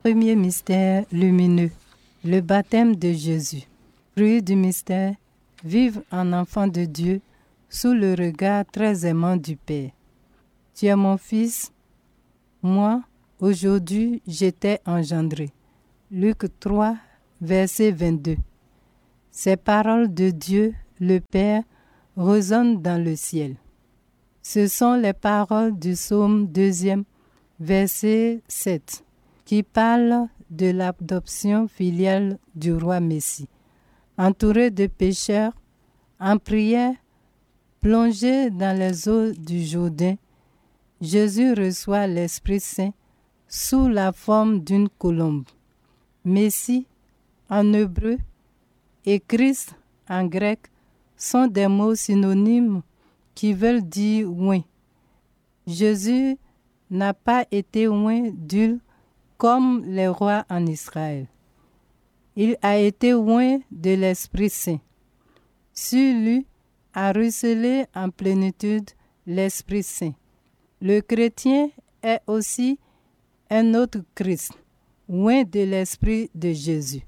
Premier mystère lumineux, le baptême de Jésus. Fruit du mystère, vivre en enfant de Dieu sous le regard très aimant du Père. Tu es mon fils, moi, aujourd'hui, j'étais engendré. Luc 3, verset 22. Ces paroles de Dieu, le Père, résonnent dans le ciel. Ce sont les paroles du psaume 2, verset 7, qui parlent de l'adoption filiale du roi Messie. Entouré de pécheurs, en prière, plongé dans les eaux du Jourdain, Jésus reçoit l'Esprit Saint sous la forme d'une colombe. Messie, en hébreu, et Christ, en grec, sont des mots synonymes qui veulent dire oint. Jésus n'a pas été oint d'huile comme les rois en Israël. Il a été oint de l'Esprit Saint. Sur lui a ruisselé en plénitude l'Esprit Saint. Le chrétien est aussi un autre Christ, oint de l'Esprit de Jésus.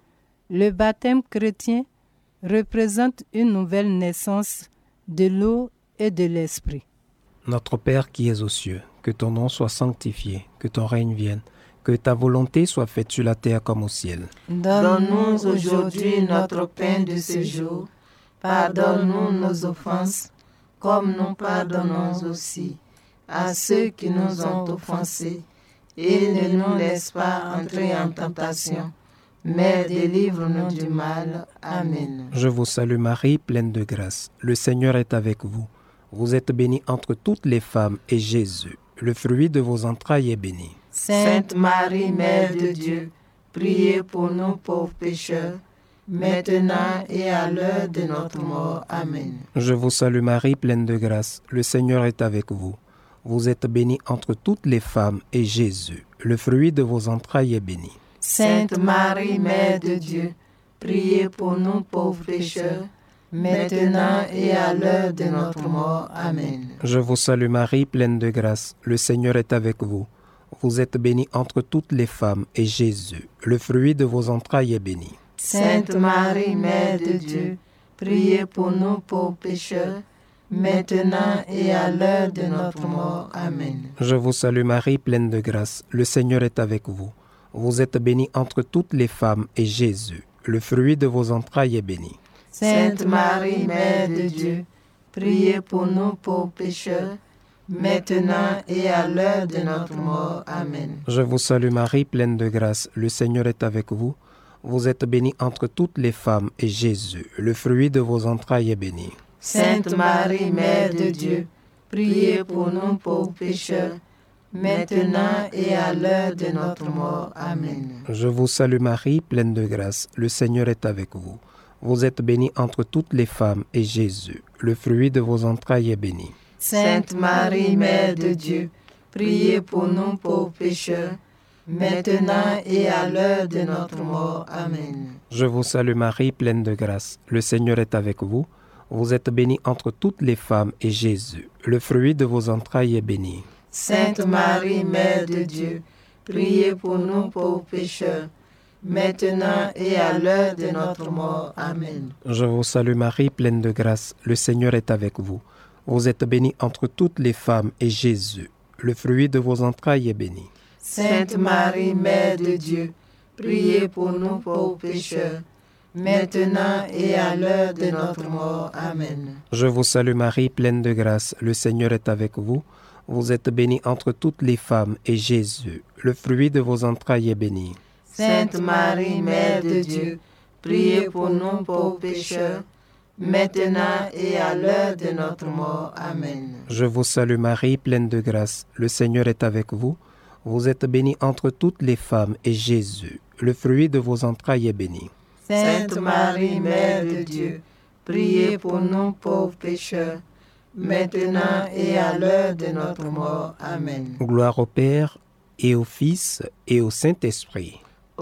Le baptême chrétien représente une nouvelle naissance de l'eau et de l'Esprit. Notre Père qui es aux cieux, que ton nom soit sanctifié, que ton règne vienne, que ta volonté soit faite sur la terre comme au ciel. Donne-nous aujourd'hui notre pain de ce jour. Pardonne-nous nos offenses, comme nous pardonnons aussi à ceux qui nous ont offensés. Et ne nous laisse pas entrer en tentation, mais délivre-nous du mal. Amen. Je vous salue Marie, pleine de grâce. Le Seigneur est avec vous. Vous êtes bénie entre toutes les femmes, et Jésus, le fruit de vos entrailles, est béni. Sainte Marie, Mère de Dieu, priez pour nous pauvres pécheurs, maintenant et à l'heure de notre mort. Amen. Je vous salue Marie, pleine de grâce. Le Seigneur est avec vous. Vous êtes bénie entre toutes les femmes, et Jésus, le fruit de vos entrailles, est béni. Sainte Marie, Mère de Dieu, priez pour nous pauvres pécheurs, maintenant et à l'heure de notre mort. Amen. Je vous salue Marie, pleine de grâce. Le Seigneur est avec vous. Vous êtes bénie entre toutes les femmes, et Jésus, le fruit de vos entrailles, est béni. Sainte Marie, Mère de Dieu, priez pour nous pauvres pécheurs, maintenant et à l'heure de notre mort. Amen. Je vous salue Marie, pleine de grâce. Le Seigneur est avec vous. Vous êtes bénie entre toutes les femmes, et Jésus, le fruit de vos entrailles, est béni. Sainte Marie, Mère de Dieu, priez pour nous pauvres pécheurs, maintenant et à l'heure de notre mort. Amen. Je vous salue Marie, pleine de grâce. Le Seigneur est avec vous. Vous êtes bénie entre toutes les femmes, et Jésus, le fruit de vos entrailles, est béni. Sainte Marie, Mère de Dieu, priez pour nous pauvres pécheurs, maintenant et à l'heure de notre mort. Amen. Je vous salue Marie, pleine de grâce. Le Seigneur est avec vous. Vous êtes bénie entre toutes les femmes, et Jésus, le fruit de vos entrailles, est béni. Sainte Marie, Mère de Dieu, priez pour nous pauvres pécheurs, maintenant et à l'heure de notre mort. Amen. Je vous salue Marie, pleine de grâce. Le Seigneur est avec vous. Vous êtes bénie entre toutes les femmes, et Jésus, le fruit de vos entrailles, est béni. Sainte Marie, Mère de Dieu, priez pour nous pauvres pécheurs, maintenant et à l'heure de notre mort. Amen. Je vous salue Marie, pleine de grâce. Le Seigneur est avec vous. Vous êtes bénie entre toutes les femmes, et Jésus, le fruit de vos entrailles, est béni. Sainte Marie, Mère de Dieu, priez pour nous pauvres pécheurs, maintenant et à l'heure de notre mort. Amen. Je vous salue Marie, pleine de grâce. Le Seigneur est avec vous. Vous êtes bénie entre toutes les femmes, et Jésus, le fruit de vos entrailles, est béni. Sainte Marie, Mère de Dieu, priez pour nous pauvres pécheurs, maintenant et à l'heure de notre mort. Amen. Je vous salue Marie, pleine de grâce. Le Seigneur est avec vous. Vous êtes bénie entre toutes les femmes, et Jésus, le fruit de vos entrailles, est béni. Sainte Marie, Mère de Dieu, priez pour nous pauvres pécheurs, maintenant et à l'heure de notre mort. Amen. Gloire au Père, et au Fils, et au Saint-Esprit.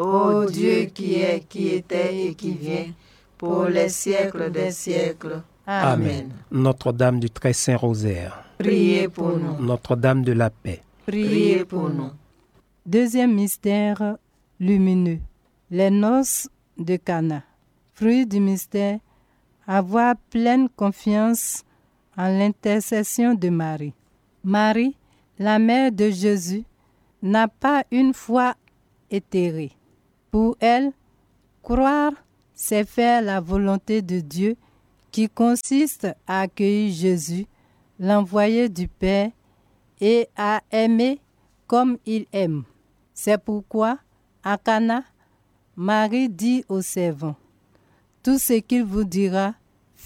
Ô Dieu qui est, qui était et qui vient, pour les siècles des siècles. Amen. Notre-Dame du Très Saint Rosaire, priez pour nous. Notre-Dame de la Paix, priez pour nous. Deuxième mystère, lumineux. Les noces de Cana. Fruit du mystère, avoir pleine confiance en l'intercession de Marie. Marie, la mère de Jésus, n'a pas une foi éthérée. Pour elle, croire, c'est faire la volonté de Dieu qui consiste à accueillir Jésus, l'envoyé du Père, et à aimer comme il aime. C'est pourquoi, à Cana, Marie dit aux servants, « Tout ce qu'il vous dira, faites-le. »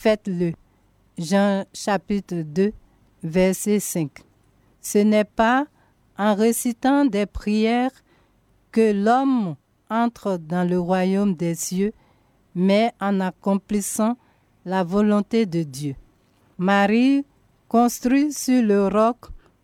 Jean chapitre 2, verset 5. Ce n'est pas en récitant des prières que l'homme entre dans le royaume des cieux, mais en accomplissant la volonté de Dieu. Marie construit sur le roc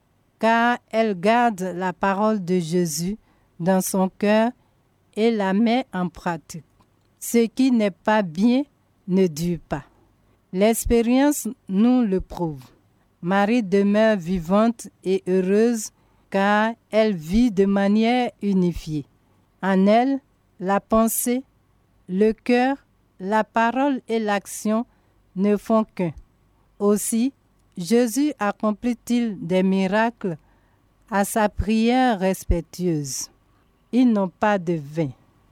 car elle garde la parole de Jésus dans son cœur et la met en pratique. Ce qui n'est pas bien ne dure pas. L'expérience nous le prouve. Marie demeure vivante et heureuse car elle vit de manière unifiée. En elle, la pensée, le cœur, la parole et l'action ne font qu'un. Aussi, Jésus accomplit-il des miracles à sa prière respectueuse. Ils n'ont pas de vin.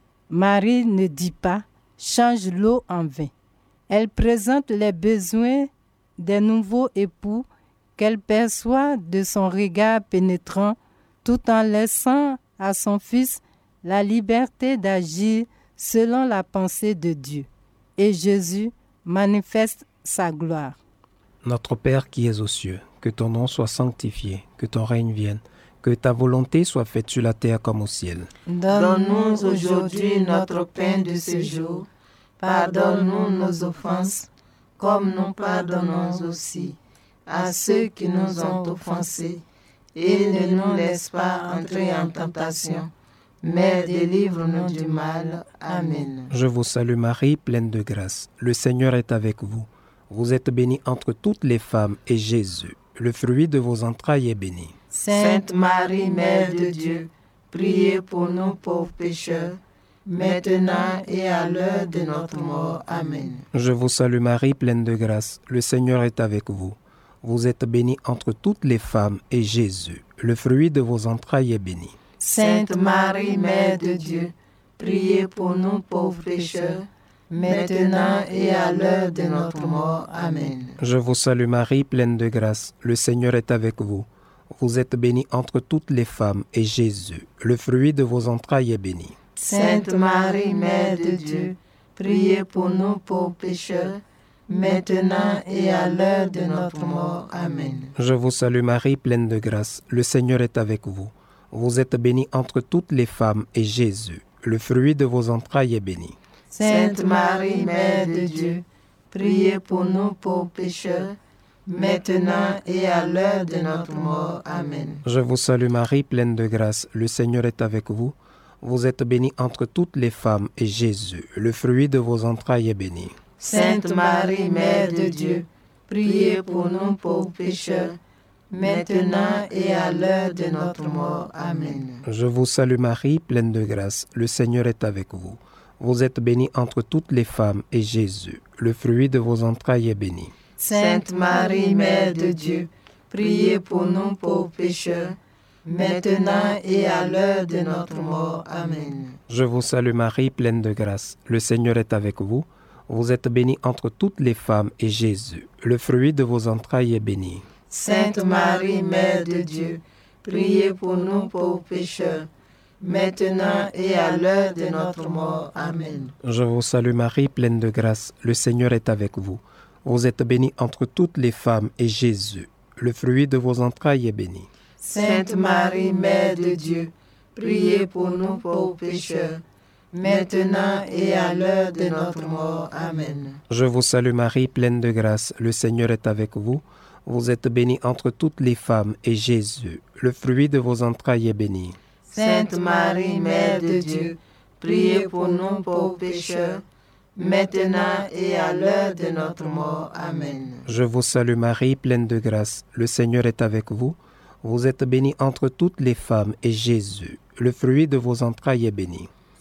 Marie ne dit pas « change l'eau en vin ». Elle présente les besoins des nouveaux époux qu'elle perçoit de son regard pénétrant tout en laissant à son fils la liberté d'agir selon la pensée de Dieu. Et Jésus manifeste sa gloire. Notre Père qui es aux cieux, que ton nom soit sanctifié, que ton règne vienne, que ta volonté soit faite sur la terre comme au ciel. Donne-nous aujourd'hui notre pain de ce jour. Pardonne-nous nos offenses, comme nous pardonnons aussi à ceux qui nous ont offensés. Et ne nous laisse pas entrer en tentation, mais délivre-nous du mal. Amen. Je vous salue Marie, pleine de grâce. Le Seigneur est avec vous. Vous êtes bénie entre toutes les femmes, et Jésus, le fruit de vos entrailles, est béni. Sainte Marie, Mère de Dieu, priez pour nous pauvres pécheurs, maintenant et à l'heure de notre mort. Amen. Je vous salue Marie, pleine de grâce. Le Seigneur est avec vous. Vous êtes bénie entre toutes les femmes, et Jésus, le fruit de vos entrailles, est béni. Sainte Marie, Mère de Dieu, priez pour nous pauvres pécheurs, maintenant et à l'heure de notre mort. Amen. Je vous salue Marie, pleine de grâce. Le Seigneur est avec vous. Vous êtes bénie entre toutes les femmes, et Jésus, le fruit de vos entrailles, est béni. Sainte Marie, Mère de Dieu, priez pour nous pauvres pécheurs, maintenant et à l'heure de notre mort. Amen. Je vous salue Marie, pleine de grâce. Le Seigneur est avec vous. Vous êtes bénie entre toutes les femmes, et Jésus, le fruit de vos entrailles, est béni. Sainte Marie, Mère de Dieu, priez pour nous pauvres pécheurs, maintenant et à l'heure de notre mort. Amen. Je vous salue Marie, pleine de grâce. Le Seigneur est avec vous. Vous êtes bénie entre toutes les femmes, et Jésus, le fruit de vos entrailles, est béni. Sainte Marie, Mère de Dieu, priez pour nous pauvres pécheurs, maintenant et à l'heure de notre mort. Amen. Je vous salue Marie, pleine de grâce. Le Seigneur est avec vous. Vous êtes bénie entre toutes les femmes, et Jésus, le fruit de vos entrailles, est béni. Sainte Marie, Mère de Dieu, priez pour nous pauvres pécheurs, maintenant et à l'heure de notre mort. Amen. Je vous salue Marie, pleine de grâce. Le Seigneur est avec vous. Vous êtes bénie entre toutes les femmes, et Jésus, le fruit de vos entrailles, est béni. Sainte Marie, Mère de Dieu, priez pour nous pauvres pécheurs, maintenant et à l'heure de notre mort. Amen. Je vous salue Marie, pleine de grâce. Le Seigneur est avec vous. Vous êtes bénie entre toutes les femmes, et Jésus, le fruit de vos entrailles, est béni. Sainte Marie, Mère de Dieu, priez pour nous pauvres pécheurs, maintenant et à l'heure de notre mort. Amen. Je vous salue Marie, pleine de grâce. Le Seigneur est avec vous. Vous êtes bénie entre toutes les femmes, et Jésus, le fruit de vos entrailles, est béni. Sainte Marie, Mère de Dieu, priez pour nous pauvres pécheurs, maintenant et à l'heure de notre mort. Amen. Je vous salue Marie, pleine de grâce. Le Seigneur est avec vous. Vous êtes bénie entre toutes les femmes, et Jésus, le fruit de vos entrailles, est béni.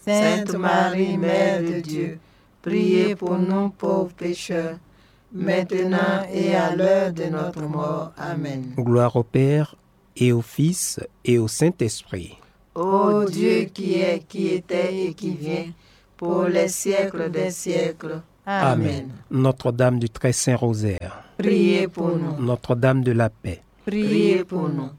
Sainte Marie, Mère de Dieu, priez pour nous pauvres pécheurs, maintenant et à l'heure de notre mort. Amen. Gloire au Père, et au Fils, et au Saint-Esprit. Ô Dieu qui est, qui était et qui vient, pour les siècles des siècles. Amen. Notre-Dame du Très Saint Rosaire. Priez pour nous. Notre-Dame de la Paix. Priez pour nous.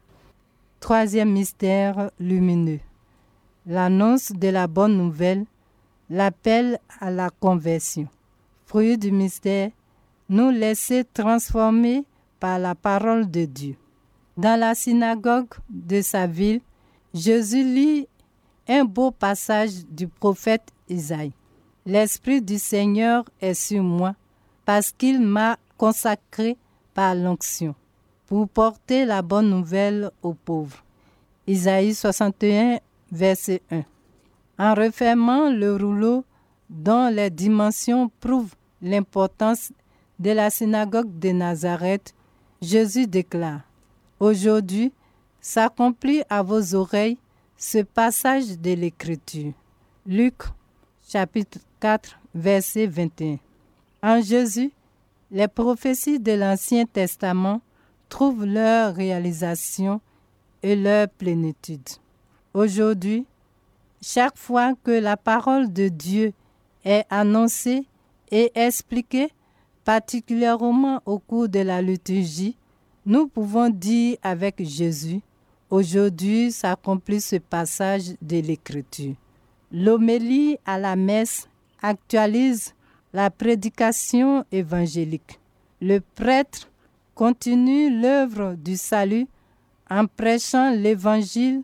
Troisième mystère lumineux. L'annonce de la bonne nouvelle, l'appel à la conversion. Fruit du mystère, nous laisser transformer par la parole de Dieu. Dans la synagogue de sa ville, Jésus lit un beau passage du prophète Isaïe. L'Esprit du Seigneur est sur moi, parce qu'il m'a consacré par l'onction, pour porter la bonne nouvelle aux pauvres. Isaïe 61, verset 1. En refermant le rouleau dont les dimensions prouvent l'importance de la synagogue de Nazareth, Jésus déclare: Aujourd'hui, s'accomplit à vos oreilles ce passage de l'Écriture. Luc, chapitre 4, verset 21. En Jésus, les prophéties de l'Ancien Testament trouvent leur réalisation et leur plénitude. Aujourd'hui, chaque fois que la parole de Dieu est annoncée et expliquée, particulièrement au cours de la liturgie, nous pouvons dire avec Jésus: aujourd'hui s'accomplit ce passage de l'Écriture. L'homélie à la messe actualise la prédication évangélique. Le prêtre continue l'œuvre du salut en prêchant l'Évangile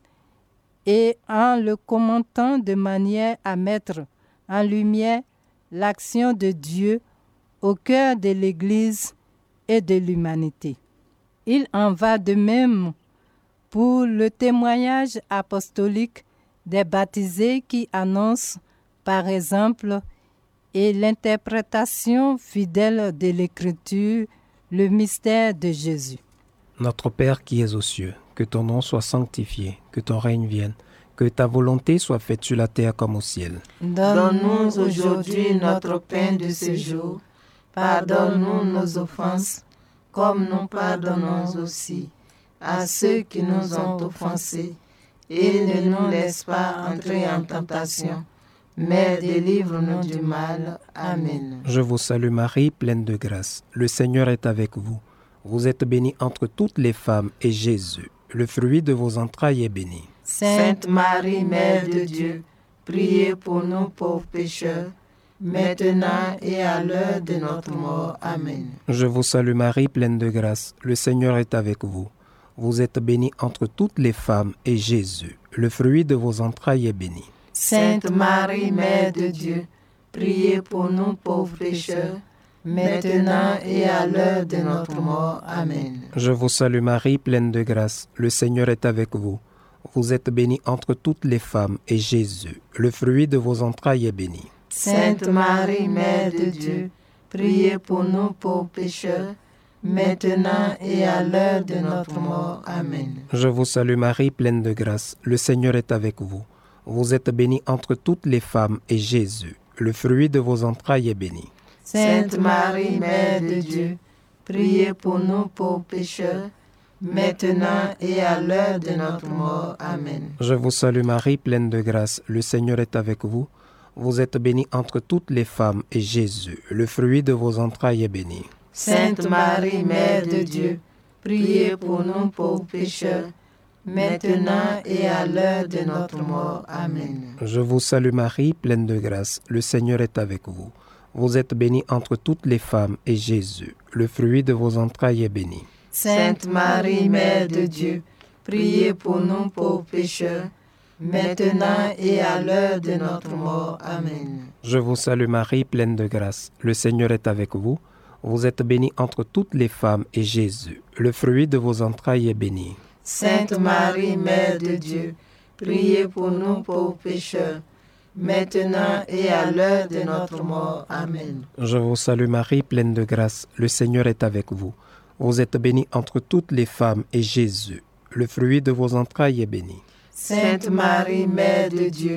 et en le commentant de manière à mettre en lumière l'action de Dieu au cœur de l'Église et de l'humanité. Il en va de même pour le témoignage apostolique des baptisés qui annoncent, par exemple, et l'interprétation fidèle de l'Écriture, le mystère de Jésus. Notre Père qui es aux cieux, que ton nom soit sanctifié, que ton règne vienne, que ta volonté soit faite sur la terre comme au ciel. Donne-nous aujourd'hui notre pain de ce jour. Pardonne-nous nos offenses, comme nous pardonnons aussi à ceux qui nous ont offensés. Et ne nous laisse pas entrer en tentation, mais délivre-nous du mal. Amen. Je vous salue Marie, pleine de grâce. Le Seigneur est avec vous. Vous êtes bénie entre toutes les femmes, et Jésus, le fruit de vos entrailles, est béni. Sainte Marie, Mère de Dieu, priez pour nous pauvres pécheurs, maintenant et à l'heure de notre mort. Amen. Je vous salue Marie, pleine de grâce. Le Seigneur est avec vous. Vous êtes bénie entre toutes les femmes, et Jésus, le fruit de vos entrailles, est béni. Sainte Marie, Mère de Dieu, priez pour nous pauvres pécheurs, maintenant et à l'heure de notre mort. Amen. Je vous salue Marie, pleine de grâce. Le Seigneur est avec vous. Vous êtes bénie entre toutes les femmes, et Jésus, le fruit de vos entrailles, est béni. Sainte Marie, Mère de Dieu, priez pour nous pauvres pécheurs, maintenant et à l'heure de notre mort. Amen. Je vous salue Marie, pleine de grâce. Le Seigneur est avec vous. Vous êtes bénie entre toutes les femmes, et Jésus, le fruit de vos entrailles, est béni. Sainte Marie, Mère de Dieu, priez pour nous pauvres pécheurs, maintenant et à l'heure de notre mort. Amen. Je vous salue Marie, pleine de grâce. Le Seigneur est avec vous. Vous êtes bénie entre toutes les femmes, et Jésus, le fruit de vos entrailles, est béni. Sainte Marie, Mère de Dieu, priez pour nous pauvres pécheurs, maintenant et à l'heure de notre mort. Amen. Je vous salue Marie, pleine de grâce. Le Seigneur est avec vous. Vous êtes bénie entre toutes les femmes, et Jésus, le fruit de vos entrailles, est béni. Sainte Marie, Mère de Dieu, priez pour nous pauvres pécheurs, maintenant et à l'heure de notre mort. Amen. Je vous salue Marie, pleine de grâce. Le Seigneur est avec vous. Vous êtes bénie entre toutes les femmes, et Jésus, le fruit de vos entrailles, est béni. Sainte Marie, Mère de Dieu, priez pour nous pauvres pécheurs, maintenant et à l'heure de notre mort. Amen. Je vous salue Marie, pleine de grâce. Le Seigneur est avec vous. Vous êtes bénie entre toutes les femmes, et Jésus, le fruit de vos entrailles, est béni. Sainte Marie, Mère de Dieu,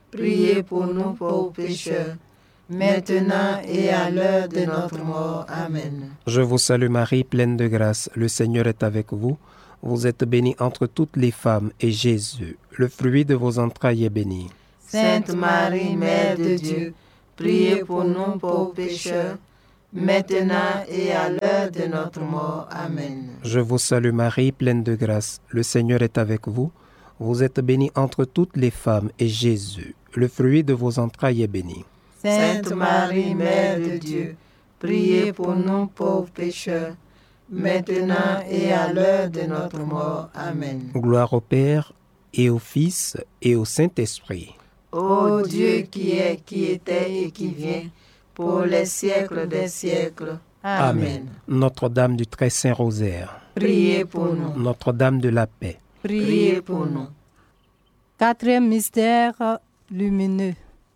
priez pour nous pauvres pécheurs, maintenant et à l'heure de notre mort. Amen. Je vous salue Marie, pleine de grâce, le Seigneur est avec vous. Vous êtes bénie entre toutes les femmes, et Jésus, le fruit de vos entrailles, est béni. Sainte Marie, Mère de Dieu, priez pour nous pauvres pécheurs, maintenant et à l'heure de notre mort. Amen. Je vous salue Marie, pleine de grâce, le Seigneur est avec vous. Vous êtes bénie entre toutes les femmes, et Jésus, le fruit de vos entrailles, est béni. Sainte Marie, Mère de Dieu, priez pour nous pauvres pécheurs, maintenant et à l'heure de notre mort. Amen. Gloire au Père, et au Fils, et au Saint-Esprit. Ô Dieu qui est, qui était et qui vient, pour les siècles des siècles. Amen. Notre-Dame du Très Saint Rosaire. Priez pour nous. Notre-Dame de la Paix. Priez pour nous. Quatrième mystère lumineux.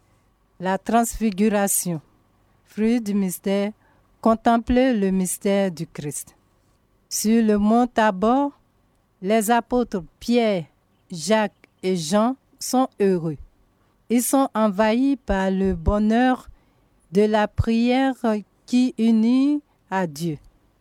La transfiguration. Fruit du mystère, contemplez le mystère du Christ. Sur le mont Tabor, les apôtres Pierre, Jacques et Jean sont heureux. Ils sont envahis par le bonheur de la prière qui unit à Dieu.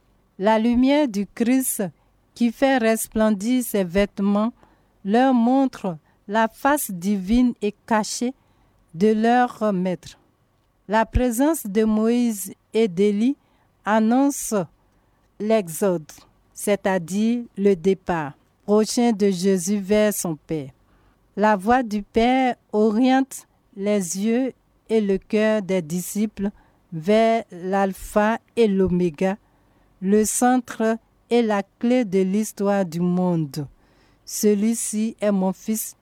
La lumière du Christ qui fait resplendir ses vêtements leur montre la face divine et cachée de leur maître. La présence de Moïse et d'Élie annonce l'exode, c'est-à-dire le départ prochain de Jésus vers son Père. La voix du Père oriente les yeux et le cœur des disciples vers l'alpha et l'oméga, le centre et la clé de l'histoire du monde. Celui-ci est mon fils,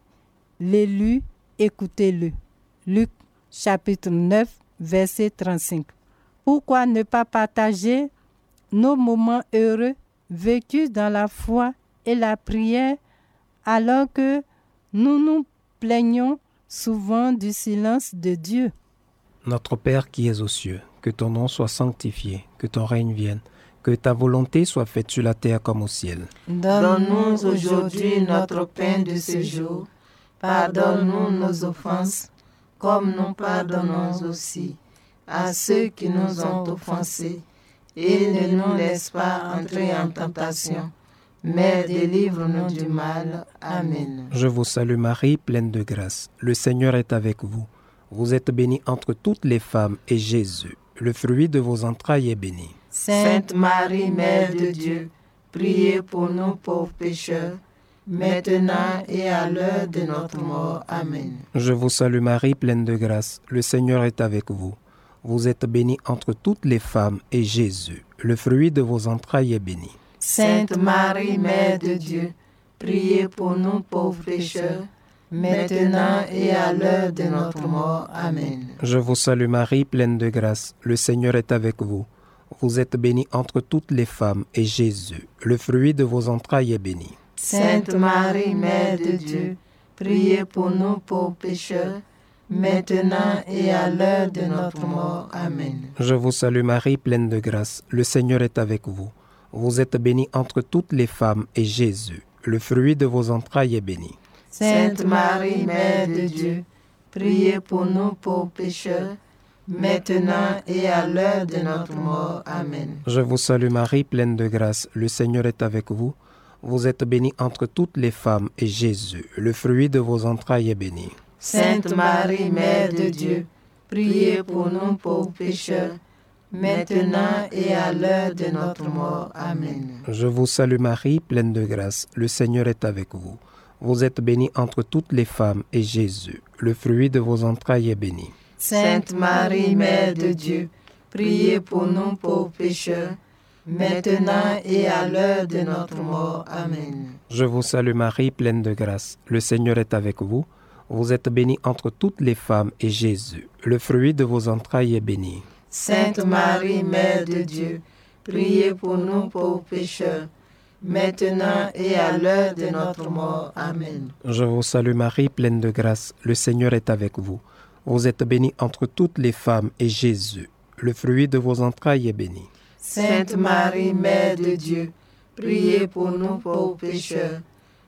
l'élu, écoutez-le. Luc chapitre 9, verset 35. Pourquoi ne pas partager nos moments heureux vécus dans la foi et la prière alors que nous nous plaignons souvent du silence de Dieu? Notre Père qui es aux cieux, que ton nom soit sanctifié, que ton règne vienne, que ta volonté soit faite sur la terre comme au ciel. Donne-nous aujourd'hui notre pain de ce jour. Pardonne-nous nos offenses, comme nous pardonnons aussi à ceux qui nous ont offensés. Et ne nous laisse pas entrer en tentation, mais délivre-nous du mal. Amen. Je vous salue Marie, pleine de grâce. Le Seigneur est avec vous. Vous êtes bénie entre toutes les femmes, et Jésus, le fruit de vos entrailles, est béni. Sainte Marie, Mère de Dieu, priez pour nous pauvres pécheurs, maintenant et à l'heure de notre mort. Amen. Je vous salue Marie, pleine de grâce. Le Seigneur est avec vous. Vous êtes bénie entre toutes les femmes, et Jésus, le fruit de vos entrailles, est béni. Sainte Marie, Mère de Dieu, priez pour nous pauvres pécheurs, maintenant et à l'heure de notre mort. Amen. Je vous salue Marie, pleine de grâce. Le Seigneur est avec vous. Vous êtes bénie entre toutes les femmes, et Jésus, le fruit de vos entrailles, est béni. Sainte Marie, Mère de Dieu, priez pour nous pauvres pécheurs, maintenant et à l'heure de notre mort. Amen. Je vous salue Marie, pleine de grâce. Le Seigneur est avec vous. Vous êtes bénie entre toutes les femmes, et Jésus, le fruit de vos entrailles, est béni. Sainte Marie, Mère de Dieu, priez pour nous pauvres pécheurs, maintenant et à l'heure de notre mort. Amen. Je vous salue Marie, pleine de grâce. Le Seigneur est avec vous. Vous êtes bénie entre toutes les femmes, et Jésus, le fruit de vos entrailles, est béni. Sainte Marie, Mère de Dieu, priez pour nous pauvres pécheurs, maintenant et à l'heure de notre mort. Amen. Je vous salue Marie, pleine de grâce. Le Seigneur est avec vous. Vous êtes bénie entre toutes les femmes, et Jésus, le fruit de vos entrailles, est béni. Sainte Marie, Mère de Dieu, priez pour nous pauvres pécheurs, maintenant et à l'heure de notre mort. Amen. Je vous salue Marie, pleine de grâce. Le Seigneur est avec vous. Vous êtes bénie entre toutes les femmes, et Jésus, le fruit de vos entrailles, est béni. Sainte Marie, Mère de Dieu, priez pour nous pauvres pécheurs, maintenant et à l'heure de notre mort. Amen. Je vous salue Marie, pleine de grâce. Le Seigneur est avec vous. Vous êtes bénie entre toutes les femmes, et Jésus, le fruit de vos entrailles, est béni. Sainte Marie, Mère de Dieu, priez pour nous pauvres pécheurs,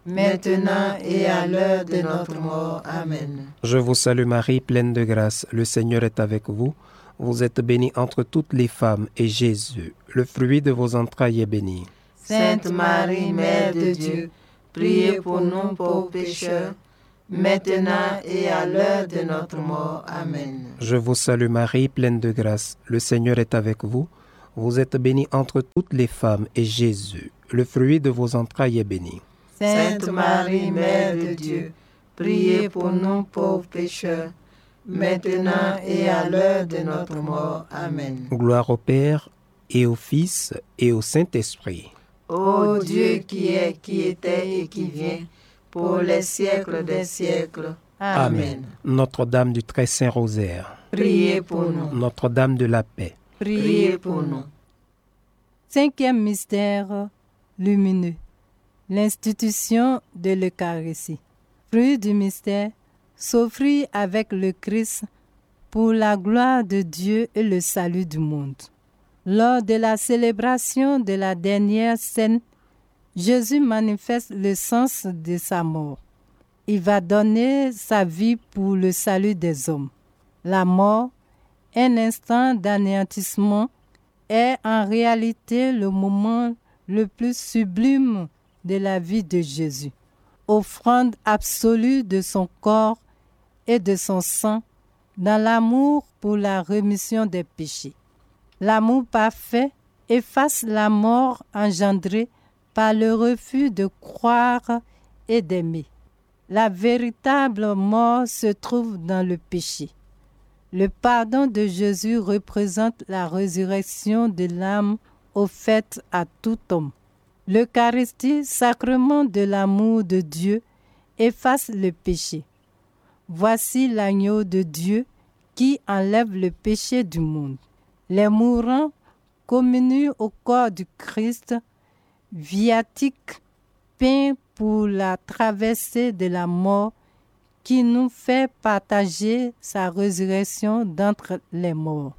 maintenant et à l'heure de notre mort. Amen. Je vous salue Marie, pleine de grâce, le Seigneur est avec vous. Vous êtes bénie entre toutes les femmes, et Jésus, le fruit de vos entrailles, est béni. Sainte Marie, Mère de Dieu, priez pour nous pauvres pécheurs, maintenant et à l'heure de notre mort. Amen. Je vous salue Marie, pleine de grâce, le Seigneur est avec vous. Vous êtes bénie entre toutes les femmes, et Jésus, le fruit de vos entrailles, est béni. Sainte Marie, Mère de Dieu, priez pour nous pauvres pécheurs, maintenant et à l'heure de notre mort. Amen. Gloire au Père, et au Fils, et au Saint-Esprit. Ô Dieu qui est, qui était et qui vient, pour les siècles des siècles. Amen. Notre-Dame du Très Saint Rosaire. Priez pour nous. Notre-Dame de la Paix. Priez pour nous. 5e mystère lumineux. L'institution de l'Eucharistie. Fruit du mystère, s'offrir avec le Christ pour la gloire de Dieu et le salut du monde. Lors de la célébration de la dernière scène, Jésus manifeste le sens de sa mort. Il va donner sa vie pour le salut des hommes. La mort, un instant d'anéantissement, est en réalité le moment le plus sublime de la vie de Jésus. Offrande absolue de son corps et de son sang dans l'amour pour la rémission des péchés. L'amour parfait efface la mort engendrée par le refus de croire et d'aimer. La véritable mort se trouve dans le péché. Le pardon de Jésus représente la résurrection de l'âme offerte à tout homme. L'Eucharistie, sacrement de l'amour de Dieu, efface le péché. Voici l'agneau de Dieu qui enlève le péché du monde. Les mourants communient au corps du Christ, viatique, pain pour la traversée de la mort qui nous fait partager sa résurrection d'entre les morts.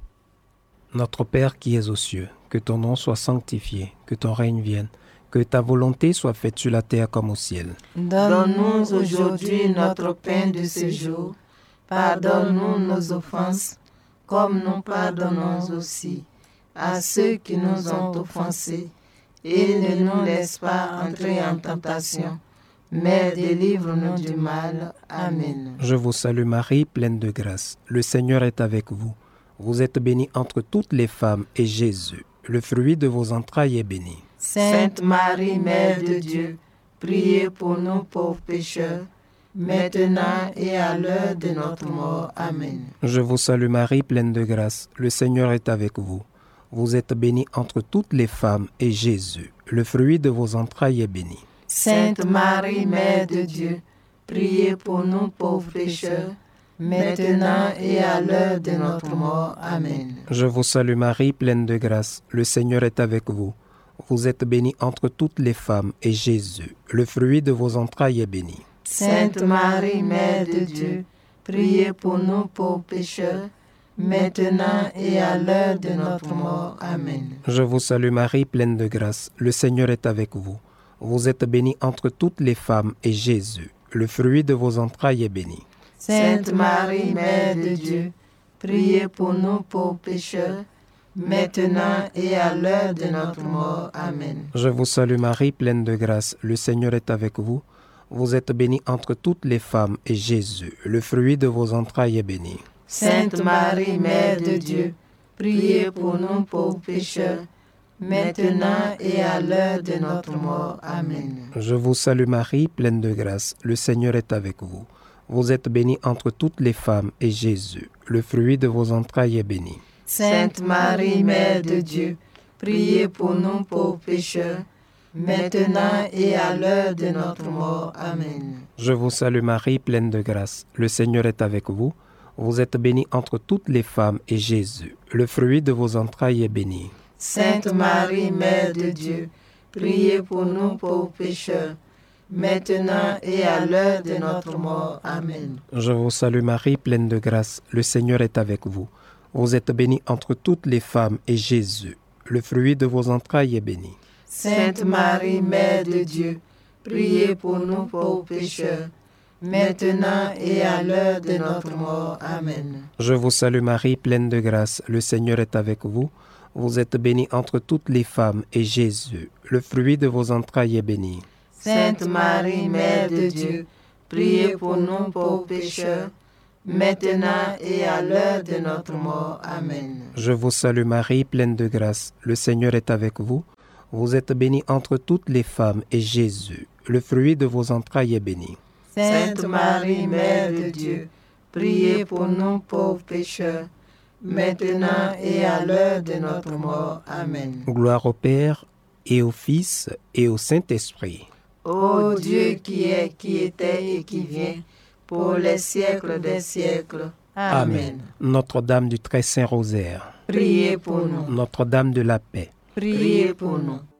Notre Père qui es aux cieux, que ton nom soit sanctifié, que ton règne vienne, que ta volonté soit faite sur la terre comme au ciel. Donne-nous aujourd'hui notre pain de ce jour. Pardonne-nous nos offenses, comme nous pardonnons aussi à ceux qui nous ont offensés. Et ne nous laisse pas entrer en tentation, mais délivre-nous du mal. Amen. Je vous salue Marie, pleine de grâce. Le Seigneur est avec vous. Vous êtes bénie entre toutes les femmes, et Jésus, le fruit de vos entrailles, est béni. Sainte Marie, Mère de Dieu, priez pour nous pauvres pécheurs, maintenant et à l'heure de notre mort. Amen. Je vous salue Marie, pleine de grâce. Le Seigneur est avec vous. Vous êtes bénie entre toutes les femmes, et Jésus, le fruit de vos entrailles, est béni. Sainte Marie, Mère de Dieu, priez pour nous pauvres pécheurs, maintenant et à l'heure de notre mort. Amen. Je vous salue Marie, pleine de grâce. Le Seigneur est avec vous. Vous êtes bénie entre toutes les femmes, et Jésus, le fruit de vos entrailles, est béni. Sainte Marie, Mère de Dieu, priez pour nous pauvres pécheurs, maintenant et à l'heure de notre mort. Amen. Je vous salue Marie, pleine de grâce. Le Seigneur est avec vous. Vous êtes bénie entre toutes les femmes, et Jésus, le fruit de vos entrailles, est béni. Sainte Marie, Mère de Dieu, priez pour nous pauvres pécheurs, maintenant et à l'heure de notre mort. Amen. Je vous salue Marie, pleine de grâce. Le Seigneur est avec vous. Vous êtes bénie entre toutes les femmes, et Jésus, le fruit de vos entrailles, est béni. Sainte Marie, Mère de Dieu, priez pour nous pauvres pécheurs, maintenant et à l'heure de notre mort. Amen. Je vous salue Marie, pleine de grâce. Le Seigneur est avec vous. Vous êtes bénie entre toutes les femmes, et Jésus, le fruit de vos entrailles, est béni. Sainte Marie, Mère de Dieu, priez pour nous pauvres pécheurs, maintenant et à l'heure de notre mort. Amen. Je vous salue Marie, pleine de grâce. Le Seigneur est avec vous. Vous êtes bénie entre toutes les femmes, et Jésus, le fruit de vos entrailles, est béni. Sainte Marie, Mère de Dieu, priez pour nous pauvres pécheurs, maintenant et à l'heure de notre mort. Amen. Je vous salue Marie, pleine de grâce. Le Seigneur est avec vous. Vous êtes bénie entre toutes les femmes, et Jésus, le fruit de vos entrailles, est béni. Sainte Marie, Mère de Dieu, priez pour nous pauvres pécheurs, maintenant et à l'heure de notre mort. Amen. Je vous salue Marie, pleine de grâce, le Seigneur est avec vous. Vous êtes bénie entre toutes les femmes, et Jésus, le fruit de vos entrailles, est béni. Sainte Marie, Mère de Dieu, priez pour nous pauvres pécheurs, maintenant et à l'heure de notre mort. Amen. Je vous salue Marie, pleine de grâce, le Seigneur est avec vous. Vous êtes bénie entre toutes les femmes, et Jésus, le fruit de vos entrailles, est béni. Sainte Marie, Mère de Dieu, priez pour nous pauvres pécheurs, maintenant et à l'heure de notre mort. Amen. Gloire au Père, et au Fils, et au Saint-Esprit. Ô Dieu qui est, qui était et qui vient, pour les siècles des siècles. Amen. Notre-Dame du Très Saint Rosaire. Priez pour nous. Notre-Dame de la Paix. Priez pour nous.